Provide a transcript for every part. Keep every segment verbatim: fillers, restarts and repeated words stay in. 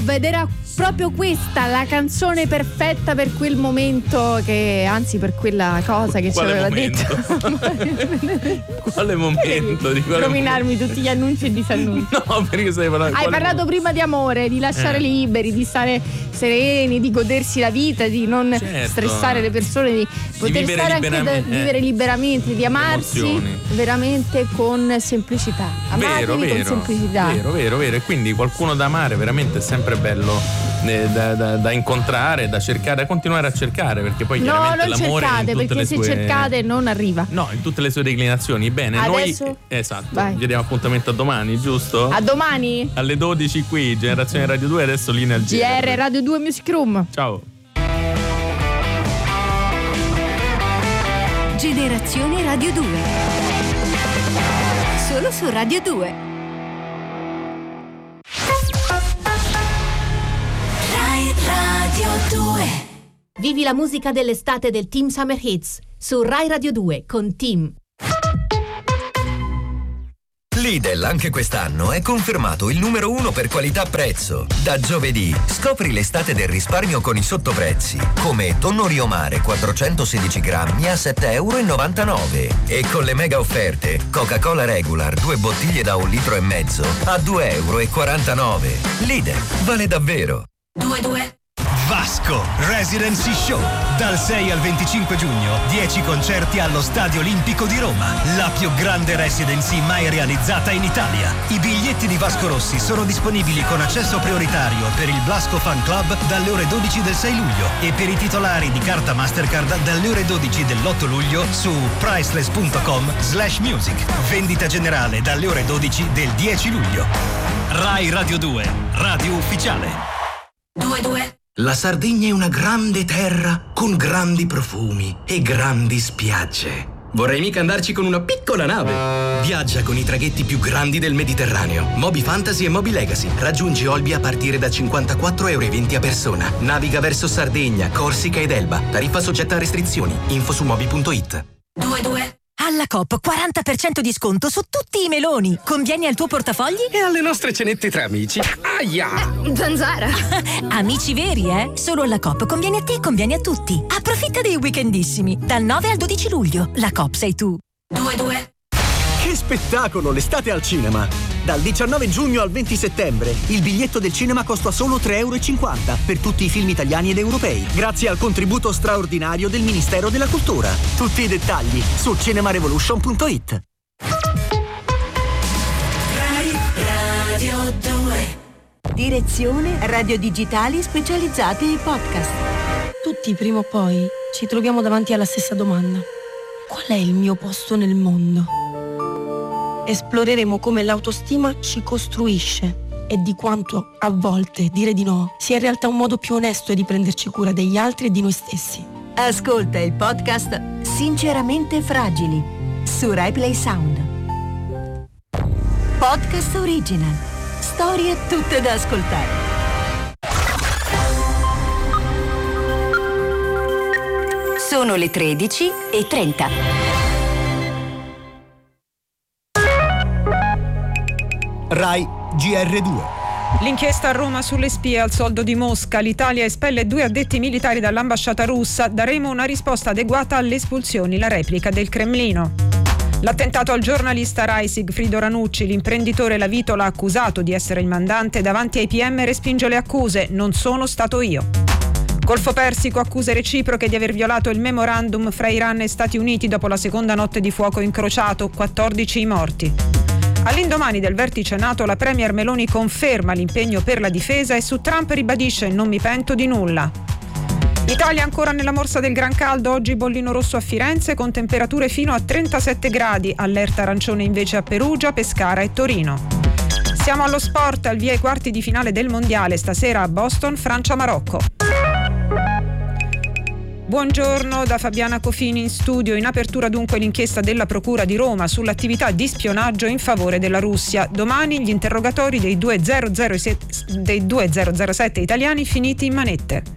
Love ed era proprio questa la canzone perfetta per quel momento, che anzi per quella cosa che ci aveva momento? detto. Quale momento? Di quale rovinarmi momento? tutti gli annunci e disannunci. No, perché stai parlando? Hai parlato momento? prima di amore, di lasciare Eh. liberi, di stare sereni, di godersi la vita, di non Certo. stressare le persone, di poter vivere stare anche da, liberamente, eh. vivere liberamente, di amarsi Emozioni. veramente con semplicità. Amatevi Vero, con vero, semplicità. vero, vero, vero. E quindi qualcuno da amare veramente è sempre bello eh, da, da, da incontrare, da cercare, da continuare a cercare, perché poi No, chiaramente non l'amore cercate, in tutte perché le se sue... cercate non arriva. No, in tutte le sue declinazioni. Bene, Adesso? noi esatto, Vai. vi diamo appuntamento a domani, giusto? A domani. Alle dodici qui, Generazione Radio due, adesso linea al G R Radio due Music Room. Ciao. Generazione Radio due. Solo su Radio due. Rai Radio due. Vivi la musica dell'estate del Team Summer Hits su Rai Radio due con Team. Lidl anche quest'anno è confermato il numero uno per qualità-prezzo. Da giovedì scopri l'estate del risparmio con i sottoprezzi, come tonno Rio Mare quattrocentosedici grammi a sette virgola novantanove euro e con le mega offerte Coca-Cola Regular due bottiglie da un litro e mezzo a due virgola quarantanove euro. Lidl vale davvero. due due. Vasco Residency Show. Dal sei al venticinque giugno, dieci concerti allo Stadio Olimpico di Roma. La più grande residency mai realizzata in Italia. I biglietti di Vasco Rossi sono disponibili con accesso prioritario per il Blasco Fan Club dalle ore dodici del sei luglio e per i titolari di carta Mastercard dalle ore dodici dell'otto luglio su priceless punto com slash music. Vendita generale dalle ore dodici del dieci luglio. Rai Radio due, radio ufficiale. due due. La Sardegna è una grande terra con grandi profumi e grandi spiagge. Vorrei mica andarci con una piccola nave. Viaggia con i traghetti più grandi del Mediterraneo. Moby Fantasy e Moby Legacy. Raggiungi Olbia a partire da cinquantaquattro euro e venti a persona. Naviga verso Sardegna, Corsica ed Elba. Tariffa soggetta a restrizioni. Info su moby punto it. due due. Alla Coop quaranta per cento di sconto su tutti i meloni. Convieni al tuo portafogli? E alle nostre cenette tra amici. Aia! Zanzara. Amici veri, eh? Solo alla Coop conviene a te e conviene a tutti. Approfitta dei weekendissimi. Dal nove al dodici luglio. La Coop sei tu. due due. Che spettacolo l'estate al cinema! Dal diciannove giugno al venti settembre il biglietto del cinema costa solo tre virgola cinquanta euro per tutti i film italiani ed europei, grazie al contributo straordinario del Ministero della Cultura. Tutti i dettagli su cinemarevolution punto it. Radio due. Direzione Radio Digitali specializzati ai podcast. Tutti prima o poi ci troviamo davanti alla stessa domanda. Qual è il mio posto nel mondo? Esploreremo come l'autostima ci costruisce e di quanto, a volte, dire di no sia in realtà un modo più onesto di prenderci cura degli altri e di noi stessi. Ascolta il podcast Sinceramente Fragili su Rai Play Sound. Podcast Original. Storie tutte da ascoltare. Sono le tredici e trenta. Rai G R due. L'inchiesta a Roma sulle spie al soldo di Mosca. L'Italia espelle due addetti militari dall'ambasciata russa. Daremo una risposta adeguata alle espulsioni, la replica del Cremlino. L'attentato al giornalista Rai Sigfrido Ranucci. L'imprenditore La Vitola, accusato di essere il mandante, davanti ai P M respinge le accuse. Non sono stato io. Golfo Persico, accuse reciproche di aver violato il memorandum fra Iran e Stati Uniti dopo la seconda notte di fuoco incrociato. quattordici i morti. All'indomani del vertice NATO, la premier Meloni conferma l'impegno per la difesa e su Trump ribadisce: non mi pento di nulla. Italia ancora nella morsa del gran caldo, oggi bollino rosso a Firenze con temperature fino a trentasette gradi, allerta arancione invece a Perugia, Pescara e Torino. Siamo allo sport, al via ai quarti di finale del mondiale, stasera a Boston, Francia-Marocco. Buongiorno da Fabiana Cofini in studio. In apertura dunque l'inchiesta della Procura di Roma sull'attività di spionaggio in favore della Russia. Domani gli interrogatori dei due zero zero sette, dei due zero zero sette italiani finiti in manette.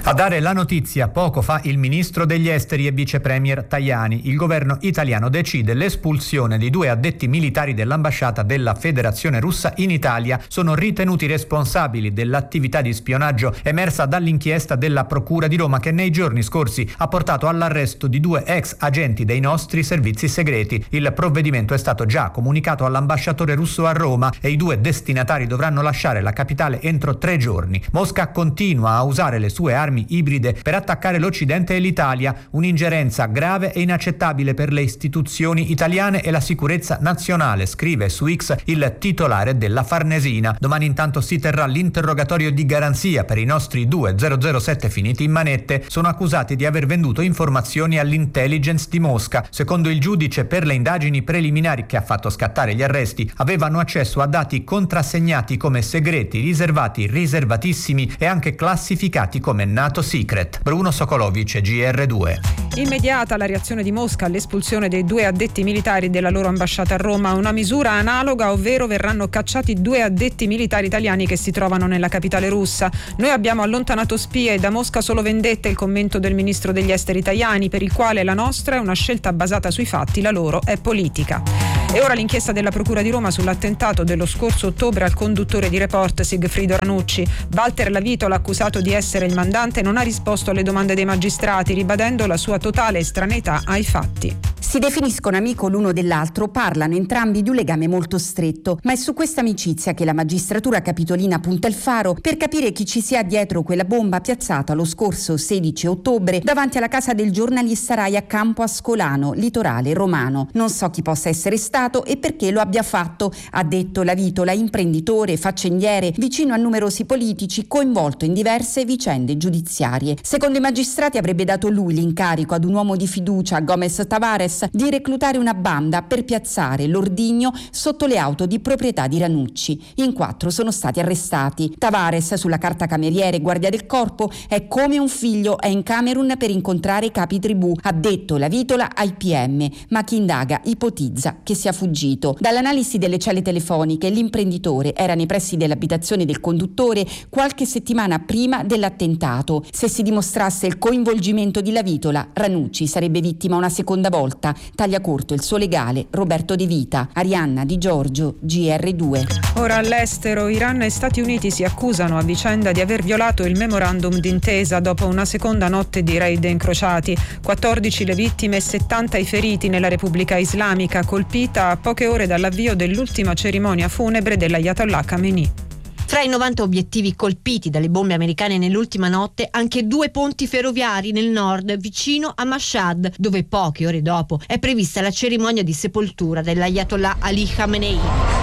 A dare la notizia poco fa il ministro degli esteri e vice premier Tajani. Il governo italiano decide l'espulsione di due addetti militari dell'ambasciata della Federazione Russa in Italia. Sono ritenuti responsabili dell'attività di spionaggio emersa dall'inchiesta della Procura di Roma, che nei giorni scorsi ha portato all'arresto di due ex agenti dei nostri servizi segreti. Il provvedimento è stato già comunicato all'ambasciatore russo a Roma e i due destinatari dovranno lasciare la capitale entro tre giorni. Mosca continua a usare le sue armi ibride per attaccare l'Occidente e l'Italia, un'ingerenza grave e inaccettabile per le istituzioni italiane e la sicurezza nazionale, scrive su X il titolare della Farnesina. Domani intanto si terrà l'interrogatorio di garanzia per i nostri due zero zero sette finiti in manette. Sono accusati di aver venduto informazioni all'intelligence di Mosca. Secondo il giudice per le indagini preliminari che ha fatto scattare gli arresti, avevano accesso a dati contrassegnati come segreti, riservati, riservatissimi e anche classificati come NATO Secret. Bruno Sokolovic, G R due. Immediata la reazione di Mosca all'espulsione dei due addetti militari della loro ambasciata a Roma, una misura analoga, ovvero verranno cacciati due addetti militari italiani che si trovano nella capitale russa. Noi abbiamo allontanato spie e da Mosca solo vendette, il commento del ministro degli esteri Tajani, per il quale la nostra è una scelta basata sui fatti, la loro è politica. E ora l'inchiesta della Procura di Roma sull'attentato dello scorso ottobre al conduttore di Report Sigfrido Ranucci. Walter Lavitola, accusato di essere il mandante, non ha risposto alle domande dei magistrati, ribadendo la sua totale estraneità ai fatti. Si definiscono amico l'uno dell'altro, parlano entrambi di un legame molto stretto, ma è su questa amicizia che la magistratura capitolina punta il faro per capire chi ci sia dietro quella bomba piazzata lo scorso sedici ottobre davanti alla casa del giornalista Rai a Campo Ascolano, litorale romano. Non so chi possa essere stato e perché lo abbia fatto, ha detto Lavitola, imprenditore, faccendiere, vicino a numerosi politici, coinvolto in diverse vicende giudiziarie. Secondo i magistrati avrebbe dato lui l'incarico ad un uomo di fiducia, Gomez Tavares, di reclutare una banda per piazzare l'ordigno sotto le auto di proprietà di Ranucci. In quattro sono stati arrestati. Tavares, sulla carta cameriere guardia del corpo, è come un figlio, è in Camerun per incontrare i capi tribù, ha detto Lavitola ai P M, ma chi indaga ipotizza che sia fuggito. Dall'analisi delle celle telefoniche, l'imprenditore era nei pressi dell'abitazione del conduttore qualche settimana prima dell'attentato. Se si dimostrasse il coinvolgimento di Lavitola, Ranucci sarebbe vittima una seconda volta. Taglia corto il suo legale Roberto De Vita. Arianna Di Giorgio, G R due. Ora all'estero, Iran e Stati Uniti si accusano a vicenda di aver violato il memorandum d'intesa dopo una seconda notte di raid incrociati. quattordici le vittime e settanta i feriti nella Repubblica Islamica, colpita a poche ore dall'avvio dell'ultima cerimonia funebre dell'Ayatollah Khamenei. Tra i novanta obiettivi colpiti dalle bombe americane nell'ultima notte, anche due ponti ferroviari nel nord, vicino a Mashhad, dove poche ore dopo è prevista la cerimonia di sepoltura dell'Ayatollah Ali Khamenei,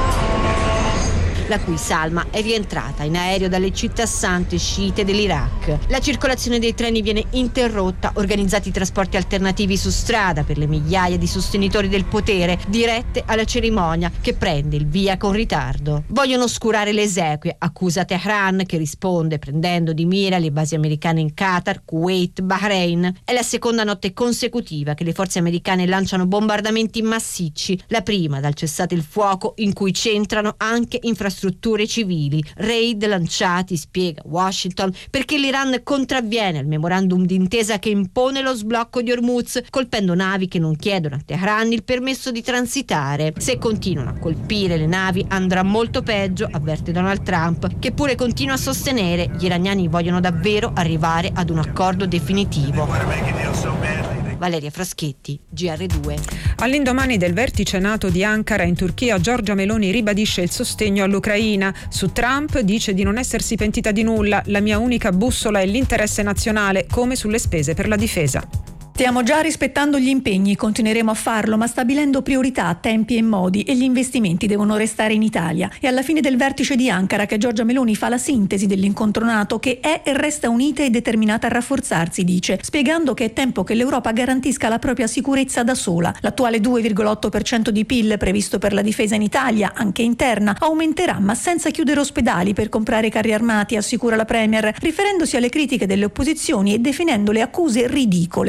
la cui salma è rientrata in aereo dalle città sante sciite dell'Iraq. La circolazione dei treni viene interrotta, organizzati trasporti alternativi su strada per le migliaia di sostenitori del potere dirette alla cerimonia, che prende il via con ritardo. Vogliono oscurare le esequie, accusa Teheran, che risponde prendendo di mira le basi americane in Qatar, Kuwait, Bahrain. È la seconda notte consecutiva che le forze americane lanciano bombardamenti massicci, la prima dal cessate il fuoco, in cui centrano anche infrastrutture strutture civili. Raid lanciati, spiega Washington, perché l'Iran contravviene al memorandum d'intesa che impone lo sblocco di Hormuz, colpendo navi che non chiedono a Teheran il permesso di transitare. Se continuano a colpire le navi andrà molto peggio, avverte Donald Trump, che pure continua a sostenere gli iraniani vogliono davvero arrivare ad un accordo definitivo. Valeria Fraschetti, G R due. All'indomani del vertice NATO di Ankara in Turchia, Giorgia Meloni ribadisce il sostegno all'Ucraina. Su Trump dice di non essersi pentita di nulla, la mia unica bussola è l'interesse nazionale, come sulle spese per la difesa. Stiamo già rispettando gli impegni, continueremo a farlo, ma stabilendo priorità, tempi e modi, e gli investimenti devono restare in Italia. E alla fine del vertice di Ankara che Giorgia Meloni fa la sintesi dell'incontro NATO, che è e resta unita e determinata a rafforzarsi, dice, spiegando che è tempo che l'Europa garantisca la propria sicurezza da sola. L'attuale due virgola otto per cento di P I L previsto per la difesa in Italia, anche interna, aumenterà, ma senza chiudere ospedali per comprare carri armati, assicura la Premier, riferendosi alle critiche delle opposizioni e definendo le accuse ridicole. Giorgia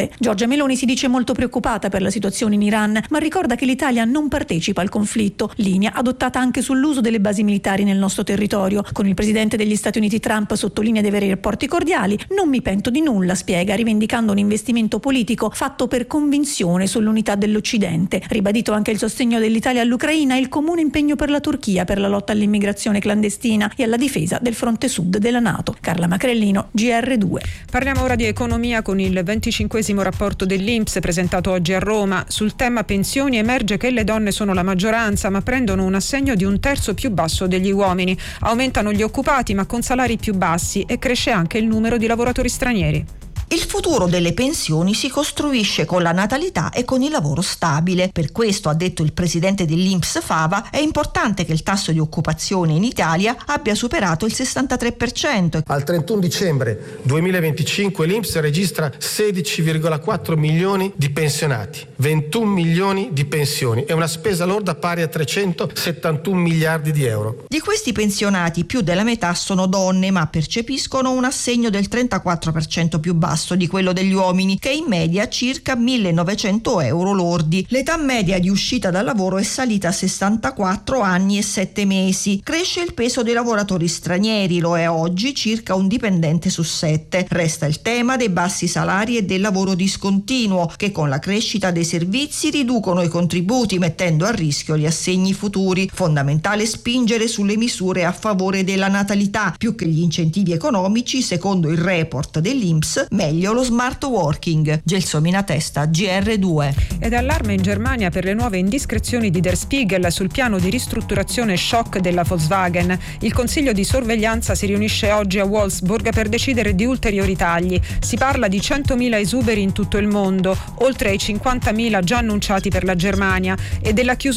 Giorgia Meloni si dice molto preoccupata per la situazione in Iran, ma ricorda che l'Italia non partecipa al conflitto, linea adottata anche sull'uso delle basi militari nel nostro territorio. Con il presidente degli Stati Uniti Trump sottolinea di avere rapporti cordiali. Non mi pento di nulla, spiega, rivendicando un investimento politico fatto per convinzione sull'unità dell'Occidente. Ribadito anche il sostegno dell'Italia all'Ucraina e il comune impegno per la Turchia per la lotta all'immigrazione clandestina e alla difesa del fronte sud della NATO. Carla Macrellino, G R due. Parliamo ora di economia con il venticinquesimo rapporto dell'I N P S presentato oggi a Roma. Sul tema pensioni emerge che le donne sono la maggioranza, ma prendono un assegno di un terzo più basso degli uomini. Aumentano gli occupati, ma con salari più bassi, e cresce anche il numero di lavoratori stranieri. Il futuro delle pensioni si costruisce con la natalità e con il lavoro stabile. Per questo, ha detto il presidente dell'I N P S Fava, è importante che il tasso di occupazione in Italia abbia superato il sessantatré per cento. Al trentuno dicembre duemilaventicinque l'I N P S registra sedici virgola quattro milioni di pensionati, ventuno milioni di pensioni e una spesa lorda pari a trecentosettantuno miliardi di euro. Di questi pensionati più della metà sono donne, ma percepiscono un assegno del trentaquattro per cento più basso di quello degli uomini, che è in media circa millenovecento euro lordi. L'età media di uscita dal lavoro è salita a sessantaquattro anni e sette mesi. Cresce il peso dei lavoratori stranieri, lo è oggi circa un dipendente su sette. Resta il tema dei bassi salari e del lavoro discontinuo, che con la crescita dei servizi riducono i contributi, mettendo a rischio gli assegni futuri. Fondamentale spingere sulle misure a favore della natalità, più che gli incentivi economici. Secondo il report dell'I N P S, meglio lo smart working. Gelsomina Testa, G R due. Ed allarme in Germania per le nuove indiscrezioni di Der Spiegel sul piano di ristrutturazione shock della Volkswagen. Il consiglio di sorveglianza si riunisce oggi a Wolfsburg per decidere di ulteriori tagli. Si parla di centomila esuberi in tutto il mondo, oltre ai cinquantamila già annunciati per la Germania, e della chiusura